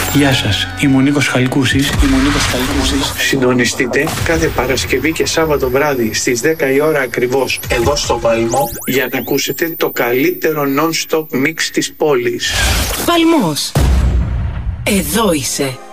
Γεια σας, είμαι ο Νίκος Χαλκούσης. Συντονιστείτε κάθε Παρασκευή και Σάββατο βράδυ στις 10 η ώρα ακριβώς εδώ στο Παλμό για να ακούσετε το καλύτερο non-stop mix της πόλης. Παλμός. Εδώ είσαι.